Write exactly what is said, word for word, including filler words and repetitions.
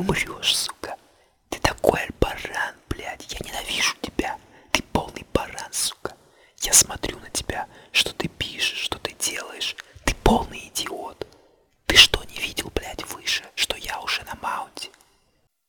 умрешь, сука. Ты такой баран, блядь. Я ненавижу тебя. Ты полный баран, сука. Я смотрю на тебя, что ты пишешь, что ты делаешь. Ты полный